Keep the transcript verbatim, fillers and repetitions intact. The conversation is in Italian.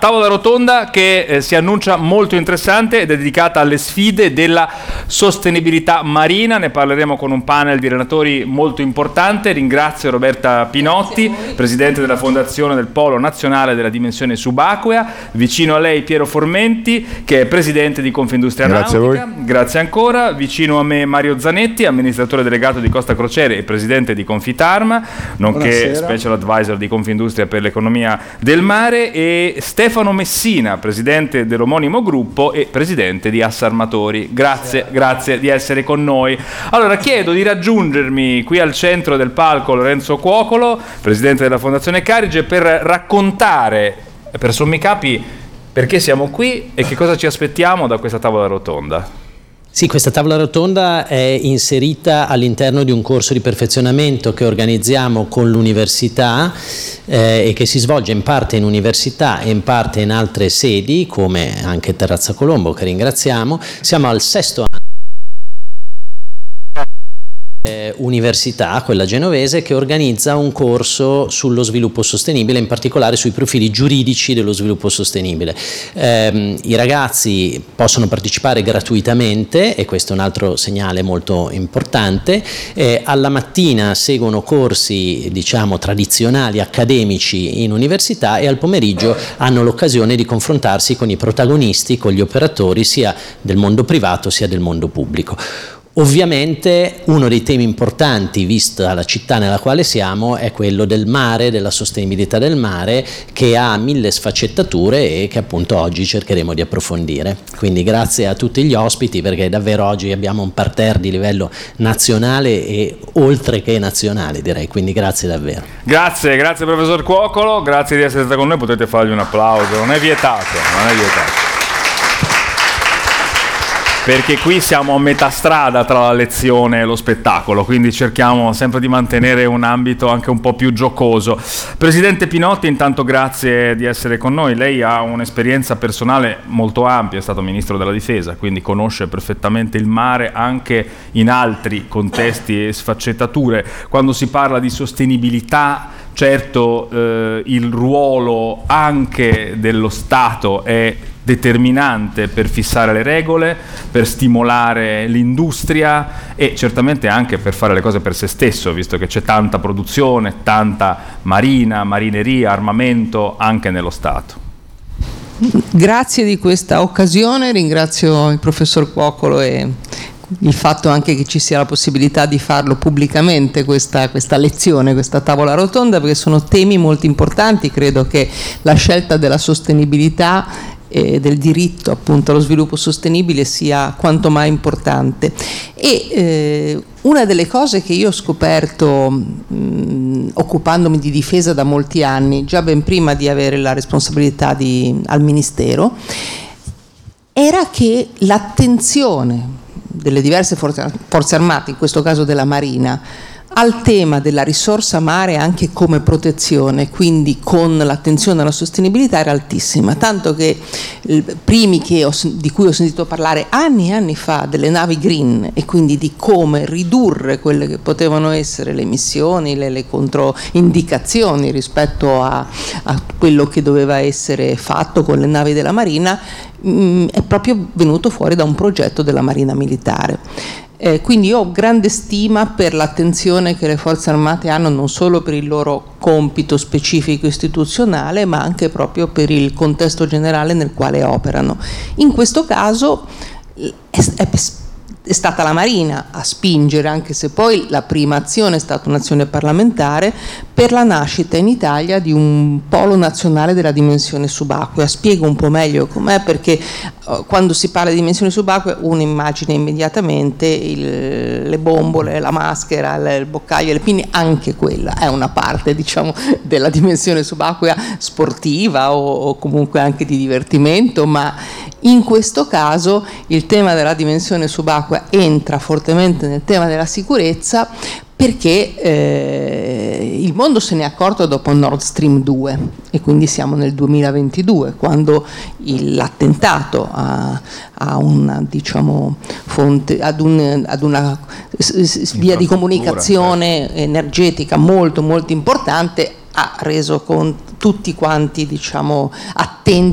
tavola rotonda che eh, si annuncia molto interessante ed è dedicata alle sfide della sostenibilità marina. Ne parleremo con un panel di relatori molto importante. Ringrazio Roberta Pinotti, presidente della Fondazione del Polo Nazionale della Dimensione Subacquea. Vicino a lei Piero Formenti, che è presidente di Confindustria Grazie Nautica. a voi. Grazie ancora. Vicino a me Mario Zanetti, amministratore delegato di Costa Crociere e presidente di Confitarma, nonché Buonasera. special advisor di Confindustria per l'economia del mare, e Stefano Messina, presidente dell'omonimo gruppo e presidente di Assarmatori. Grazie, grazie di essere con noi. Allora chiedo di raggiungermi qui al centro del palco Lorenzo Cuocolo, presidente della Fondazione Carige, per raccontare per sommi capi perché siamo qui e che cosa ci aspettiamo da questa tavola rotonda. Sì, questa tavola rotonda è inserita all'interno di un corso di perfezionamento che organizziamo con l'università eh, e che si svolge in parte in università e in parte in altre sedi, come anche Terrazza Colombo, che ringraziamo. Siamo al sesto anno università, quella genovese, che organizza un corso sullo sviluppo sostenibile, in particolare sui profili giuridici dello sviluppo sostenibile. Eh, I ragazzi possono partecipare gratuitamente e questo è un altro segnale molto importante. Eh, alla mattina seguono corsi, diciamo, tradizionali, accademici in università, e al pomeriggio hanno l'occasione di confrontarsi con i protagonisti, con gli operatori sia del mondo privato sia del mondo pubblico. Ovviamente uno dei temi importanti, vista la città nella quale siamo, è quello del mare, della sostenibilità del mare, che ha mille sfaccettature e che appunto oggi cercheremo di approfondire. Quindi grazie a tutti gli ospiti, perché davvero oggi abbiamo un parterre di livello nazionale e oltre che nazionale, direi, quindi grazie davvero. Grazie, grazie professor Cuocolo, grazie di essere stato con noi, potete fargli un applauso, non è vietato, non è vietato. Perché qui siamo a metà strada tra la lezione e lo spettacolo, quindi cerchiamo sempre di mantenere un ambito anche un po' più giocoso. Presidente Pinotti, intanto grazie di essere con noi. Lei ha un'esperienza personale molto ampia, è stato Ministro della Difesa, quindi conosce perfettamente il mare anche in altri contesti e sfaccettature. Quando si parla di sostenibilità, certo eh, il ruolo anche dello Stato è determinante per fissare le regole, per stimolare l'industria e certamente anche per fare le cose per se stesso, visto che c'è tanta produzione, tanta marina, marineria, armamento anche nello Stato. Grazie di questa occasione, ringrazio il professor Cuocolo e il fatto anche che ci sia la possibilità di farlo pubblicamente questa, questa lezione, questa tavola rotonda, perché sono temi molto importanti. Credo che la scelta della sostenibilità e del diritto appunto allo sviluppo sostenibile sia quanto mai importante. E eh, una delle cose che io ho scoperto mh, occupandomi di difesa da molti anni, già ben prima di avere la responsabilità di, al Ministero, era che l'attenzione delle diverse forze, forze armate, in questo caso della Marina, al tema della risorsa mare anche come protezione, quindi con l'attenzione alla sostenibilità, era altissima, tanto che i primi che ho, di cui ho sentito parlare anni e anni fa delle navi green e quindi di come ridurre quelle che potevano essere le emissioni, le, le controindicazioni rispetto a, a quello che doveva essere fatto con le navi della Marina, mh, è proprio venuto fuori da un progetto della Marina Militare. Eh, quindi io ho grande stima per l'attenzione che le forze armate hanno non solo per il loro compito specifico istituzionale, ma anche proprio per il contesto generale nel quale operano. In questo caso è, è, è stata la Marina a spingere, anche se poi la prima azione è stata un'azione parlamentare, per la nascita in Italia di un polo nazionale della dimensione subacquea. Spiego un po' meglio com'è, perché uh, quando si parla di dimensione subacquea uno immagina immediatamente il, le bombole, la maschera, il, il boccaglio, le pinne. Anche quella è una parte, diciamo, della dimensione subacquea sportiva o, o comunque anche di divertimento, ma in questo caso il tema della dimensione subacquea entra fortemente nel tema della sicurezza, perché eh, il mondo se ne è accorto dopo Nord Stream due e quindi siamo nel duemilaventidue, quando il, l'attentato a, a una, diciamo, fonte, ad, un, ad una via di comunicazione certo. energetica molto molto importante ha reso con tutti quanti, diciamo, attenti